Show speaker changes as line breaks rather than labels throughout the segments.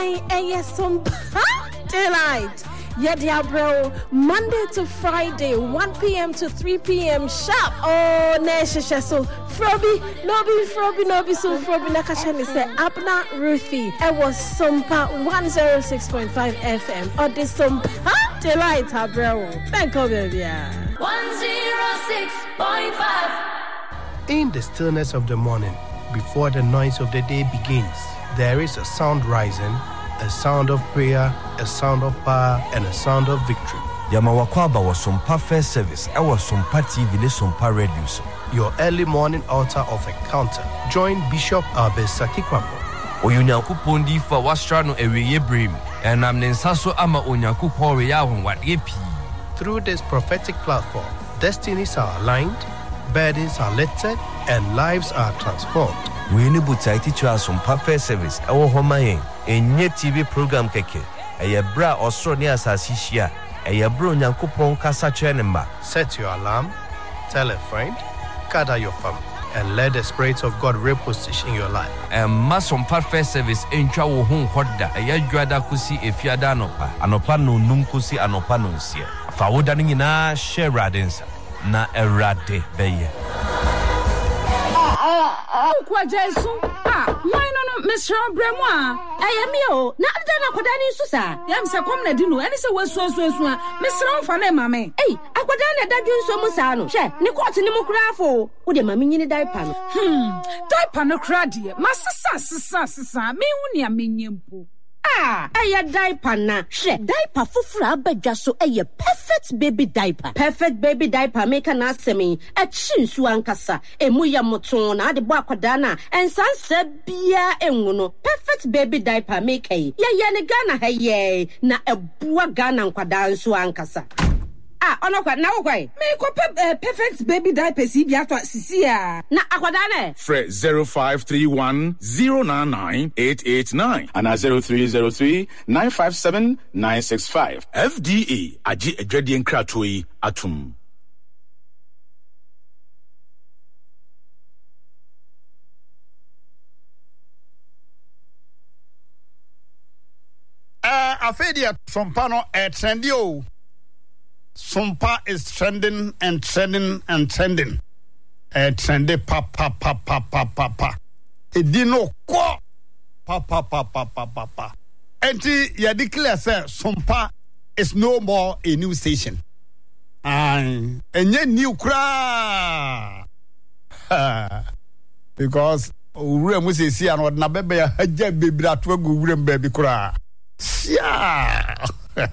Yes, some daylight. Yeah, Diabro, Monday to Friday, 1 p.m. to 3 p.m. sharp. Oh, Nesha, so Froby, Nobi, so Froby Nakashani said, Abna Ruthie. It was Sumpa 106.5 FM. Or this Sumpa daylight, Abro. Thank you, baby.
106.5.
In the stillness of the morning, before the noise of the day begins, there is a sound rising, a sound of prayer, a sound of power, and a sound of victory.
Yamawakwaba was Sumpa First Service. I was Sumpa TV, Sumpa Radio.
Your early morning altar of encounter. Join Bishop Albesaki Kwambo.
Oyunyankupon di fa wastrano eweye brim. And I'm Nensaso ama Onyankupon reyawon wat yepi.
Through this prophetic platform, destinies are aligned, burdens are lifted, and lives are transformed.
We need to teach us some perfect service. Our home a new TV program keke. A bra Australia asasisia. A bro Nyankopon kasa chenemba.
Set your alarm, tell a friend, gather your family, and let the Spirit of God reposition your life.
And mass some perfect service in Chawo home hoda. A yajuada kusi efiada anopa. Anopa no numkusi anopa no sia. Fawodaning na share radensa. Na erade beye.
Kwa Jesu why no Mr. Bremwa
Ayamio na adana kodani susa
yam se kom na dinu eni se wasu Mr. Mfane mame
eh akwadana dadwu nso musa no hwe ne court ni mu krafo wo de mame nyini diaper no
diaper no kra de masisa me hu ne amenyempo
aya diaper na hwe diaper fufura abadwa so eye perfect baby diaper make na asemi e chinsu ankasa emu ya moton na ade bo akwada na ensansa bia enwu no perfect baby diaper make ye ne Ghana ha ye na ebua Ghana nkwada nso ankasa onokwa na wokwai
me ko perfect baby diaper si bia to sisi
na akwada na
Fred 0531099889 and 0303957965 FDA agi adwade nkrato yi atum
Afedia Sompano trendio. Sumpa is trending and trending and trending. Trendy pa. It didn't know pa. And you declare say Sumpa is no more a new station. And yet new cry. Because we must see and what na bebe ya haja baby that we go baby cry. Yeah.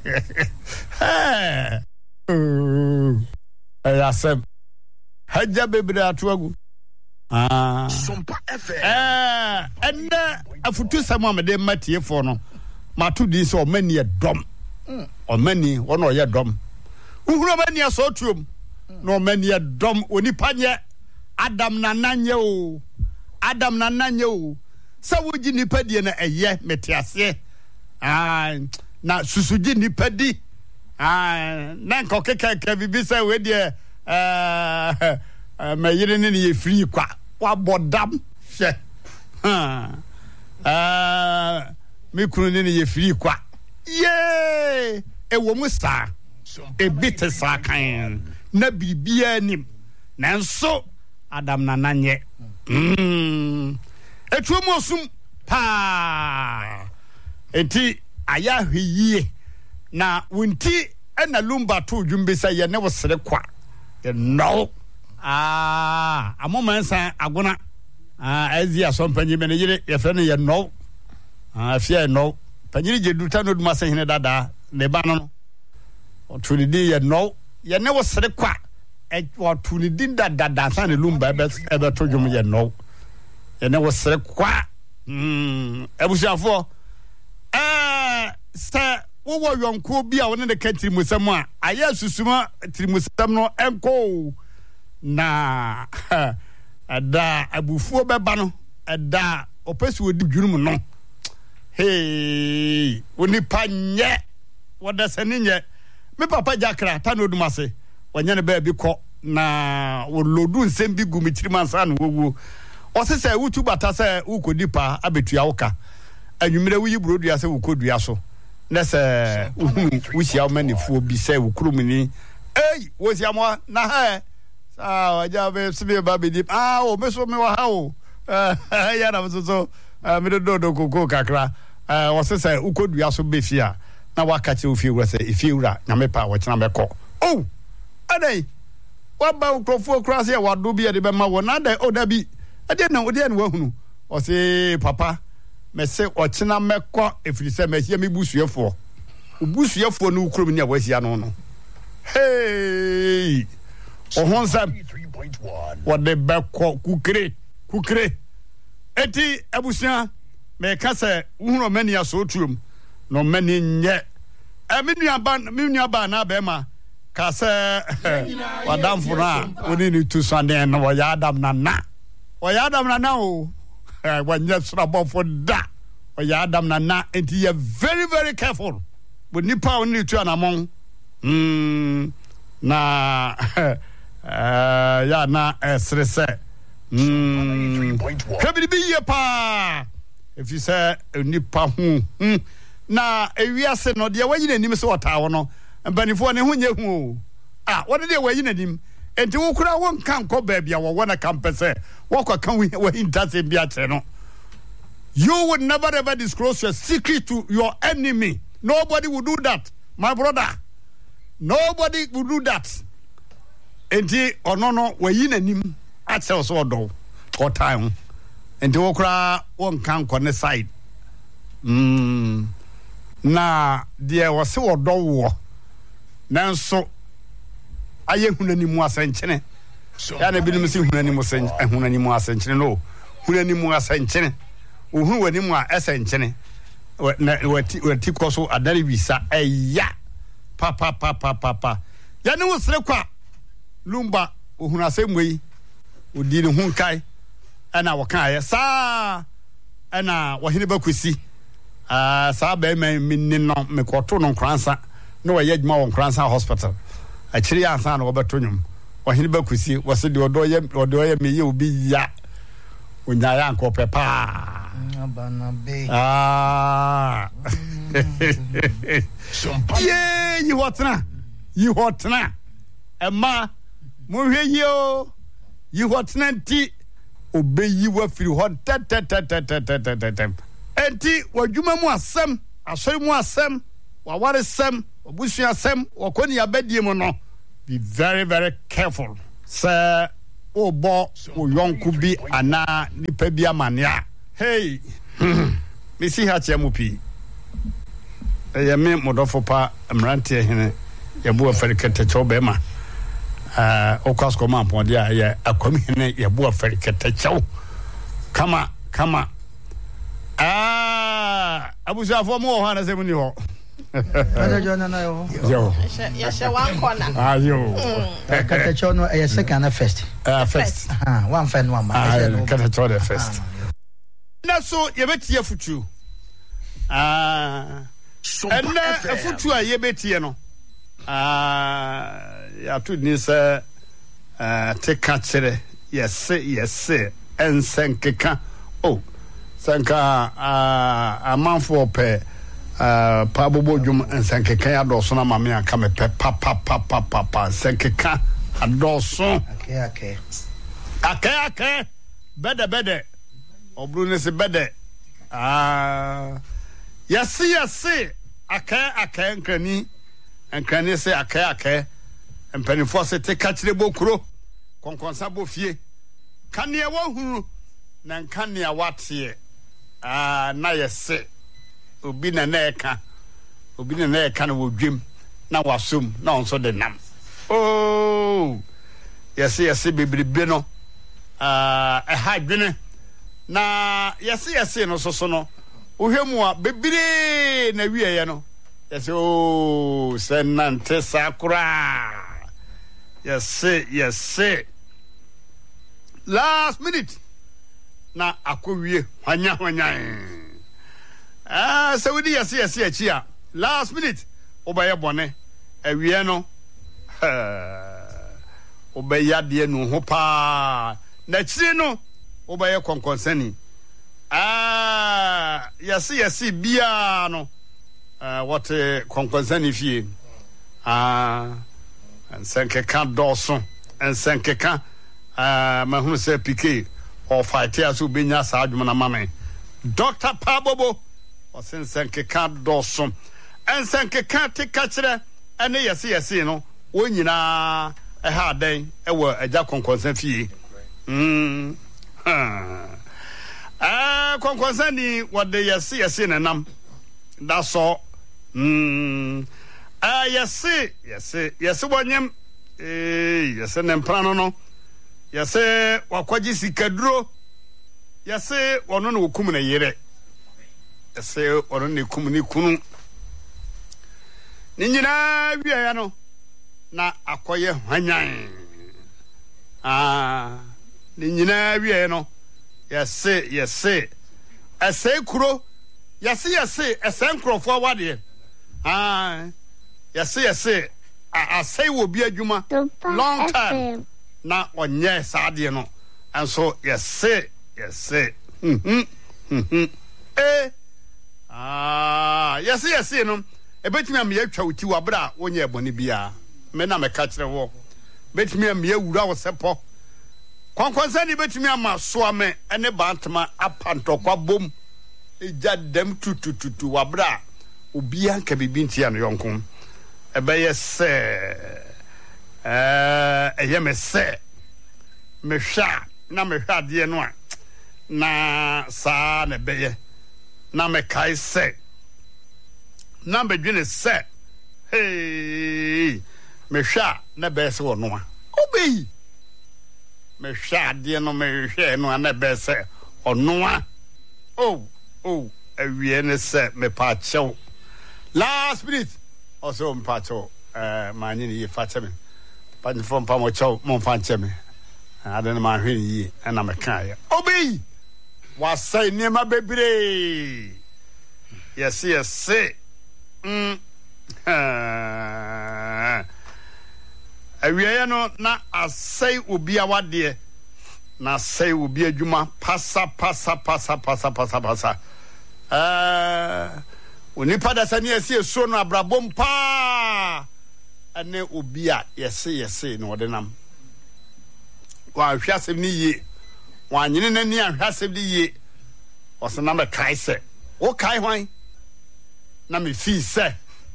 I said, Haja baby that wagu.
Sumpa FM.
And a futu sama me de matie for no. Matu dis or many a drum. Or many one or ya drum. Who many a so trum. No many a drum unipanya. Adam nananyo. So would you nipedi na a ye metiase. Na susuji nipedi. Nanko keke bibisa we de me yire ni ye free kwa bodam hwe me kunu ni ye free kwa ye e wo musa e bit sa kan na bibia anim nanso adam nananye etuomo osum pa enti aya hwiye na wunti ena lumba to dwumbesa ye ne wosere kwa no amomansa agona azia so mpanyi me ne yire ye fre ne ye no afia no panyiri jeduta no duma sehene dada ne ba no otunidi ye no ye ne wosere kwa otunidi dada san ne lumba ebe to dwum ye no ye ne wosere kwa ebusiafo sa wo yonko bia wona de katiri musam a aya susuma tirimusam no enko na ada abufuo beba no ada opesi wodi dwunum no hey woni panye woda sane nye me papa jakra ta no dumase wanya ne ba bi ko na wo lodu nsem bi gu mitiri mansa no wo o se se wutu bata se ukodi pa abetua woka anwumere wuyi brodua se wo kodua so na se wuhia o manifuo bi se wo kurumni wo sia mo na ha aja be sibe ba be di o meso me wa ha o ya na so me do koko kakra wo se wo kodua so be fia na waka che ofie wura se ifie wura na me pa wo kina mekọ adai wa ba ukrofo kra se wa do bi e de be ma wo na da o da bi ade na wo wa hunu o se papa me se o kina mekọ efiri se me hia me busuefo obusuefo no ukrom ni awasia no hey o honsam what the bekọ kukre eti abusia me ka se uhuro mani aso tuom no mani nye minua ba na be ma ka se wadamfo na oni ni tu sande no wa ya adam na o wanya srabofo da wa ya adam na enti you very very careful but nipa oni tu anamon na ya na esrese kabiri bi ye pa if you say nipa hu na ewiase no de wayi nanim se wota no mbanifo ne hu nye hu wode de wayi nanim enti wo kura won kan ko ba bia wo na kampese wo kwa kan wo intase bia che no you would never ever disclose your secret to your enemy. Nobody would do that, my brother. Nobody would do that. Enti onono wayi nanim ache so do ko time enti wo kura won kan ko ne side na de wo se wo do wo nanso aye hunanimu asenkyene ya na binim se hunanimu asenkyene no hunanimu asenkyene ohun wanimu a asenkyene wati koso adare visa eya papa ya ne wo sere kwa lumba ohun asemwe odi ne hun kai ana wokan aye sa ana wahine bakwesi saa be me no me koto no kransa no wa yedma won kransa hospital akiri ansa na wobeto nyum wahine bakwesi wose de odoye me ye obi ya onya ya nko pepa abana be ye yi hotna ema mo hwe yo yi hotna nti obeyi wa firi hot enti wadwuma mu asem asori mu asem waware sem obusu asem wakoni abadie mu no be very very careful sir obo oyonku bi ana nipa bi amania hey misi ha chemu pi me modofo pa mrantie hene yabu afarikete chobe ma okwasko ma pon dia ya akwami hene yabu afarikete chow kama abusafo mo ho na se muni ho
ada jona na yo ya she one corner
yo
kata chono ya second first one fan one ma
kata chono first na so ye betie futu ena futu a ye betie no ya to ni se te ka kire yes ensenkeka sanka amanfo pe pa bobo dwum ensenkeka ya do so na mame aka me pe pa senkeka adoso okay bede obru ne se bede yesi aka nkrani se aka empanifo se te ka kire bokuro konkonsa bofie kane wa huru na nkane watie na yese obi na eka na wodwem na wasom na onso de nam yese bebrebe no ha dwene na yese no so no ohwemu a bebre na wieye no yese senante sakura yese last minute na akowie hwanya Saudi yesi achia last minute obaye bone awie no obaye de nu ho pa na chiri no obaye konkonsani yɛse biara no wɔte kɔnkɔnsani fie nsɛnkeka dɔɔso nsɛnkeka mahunu sɛ pike ɔfaete a so wobɛnya saa adwuma no ma me Dr. Pabobo ɔse nsɛnkeka dɔɔso nsɛnkeka te ka kyerɛ ɛne yɛse no wɔn nyinaa ɛha adɛn ɛwɔ agya kɔnkɔnsa fie kɔnkɔnsani wɔde yɛse nenam da so yɛse wɔnyem yɛse ne mprano no yɛse wakɔgye sikaduro yɛse ɔno ne wɔkum ne yere yɛse ɔno ne kum ne kunu ne nyinaa wiɛɛ no na akɔyɛ hwanyan ne nyinaa wiɛɛ no yɛse ɛsɛe kuro yɛse ɛsɛe nkurɔfoɔ awadeɛ yɛse asɛe wɔ bi adwuma long time na ɔnyɛ saa adeɛ no ɛnso yɛse yɛse no ɛbɛtumi a meyɛatwa wo ti wɔ aberɛ a wonyɛ ɛbɔne biara me na meka kyerɛ wɔ bɛtumi a meyɛwura wo sɛpɔ kɔnkɔnsani bɛtumi ama soa me ɛne bantama apa ntɔkwa bom ɛgya dɛm tutututu wɔ aberɛ a obiara nka biribi ntia no yɔnko ɛbɛyɛ sɛ ɛyɛ me sɛ mehwɛ a na mehwɛ adeɛ no a na saa na ɛbɛyɛ na mekae sɛ na mbɛdwene sɛ mehwɛ a na ɛbɛyɛ sɛ ɔnoa wobɛyi mehwɛ adeɛ no mehwɛ no a na ɛbɛyɛ sɛ ɔnoa awie ne sɛ mepaakyɛw last minute ɔsɛ mepaakyɛw maanyɛ ne yie fa kyɛ me panyefo mpa mɔkyɛw momfa nkyɛ me ade no mahwɛ ne yie ɛna mekaeɛ wobɛyi wasɛe nneɛma bebree yɛse awieɛ no na asɛe obi awadeɛ na asɛe obi adwuma pasa onipa da sɛ ne yɛse ɛsuo no abrabom paa ɛne obi a yɛse na ɔde nam wɔahwɛ asɛm no yie wɔanyene n'ani ahwɛ asɛm no yie ɔsɛ na mɛkae sɛ wokae hwan na mefii sɛ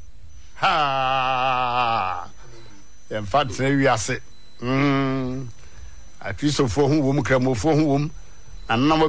yɛmfa ntena wiase akristofoɔ ho wom kramofoɔ ho wom anam